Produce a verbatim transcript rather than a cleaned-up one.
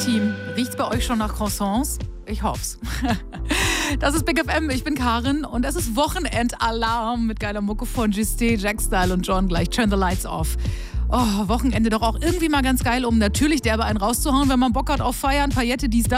Team. Riecht's bei euch schon nach Croissants? Ich hoff's. Das ist Big F M, ich bin Karin und es ist Wochenendalarm mit geiler Mucke von Justin, Jackstyle und John gleich. Turn the lights off. Oh, Wochenende doch auch irgendwie mal ganz geil, um natürlich derbe einen rauszuhauen, wenn man Bock hat auf Feiern, Paillette, dies, das.